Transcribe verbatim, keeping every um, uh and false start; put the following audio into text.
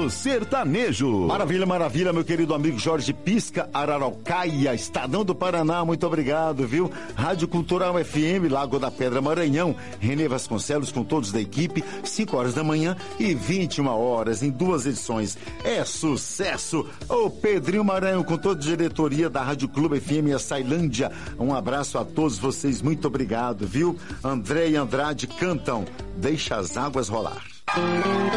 do Sertanejo. Maravilha, maravilha, meu querido amigo Jorge Pisca, Araraucaia, Estadão do Paraná, muito obrigado, viu? Rádio Cultural F M, Lago da Pedra, Maranhão, Renê Vasconcelos com todos da equipe, cinco horas da manhã e vinte e uma horas, em duas edições. É sucesso! Ô Pedrinho Maranhão, com toda a diretoria da Rádio Clube F M e a Sailândia, um abraço a todos vocês, muito obrigado, viu? André e Andrade cantam Deixa as Águas Rolar.